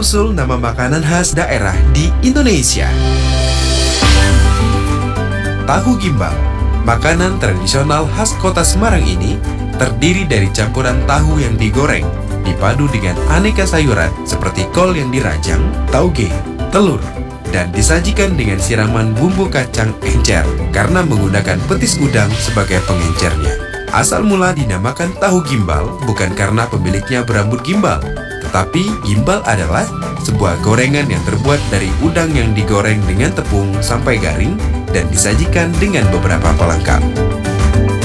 asal-usul nama makanan khas daerah di Indonesia. Tahu gimbal, makanan tradisional khas kota Semarang ini terdiri dari campuran tahu yang digoreng, dipadu dengan aneka sayuran seperti kol yang dirajang, tauge, telur, dan disajikan dengan siraman bumbu kacang encer karena menggunakan petis udang sebagai pengencernya. Asal mula dinamakan tahu gimbal bukan karena pemiliknya berambut gimbal, tetapi gimbal adalah sebuah gorengan yang terbuat dari udang yang digoreng dengan tepung sampai garing dan disajikan dengan beberapa pelengkap.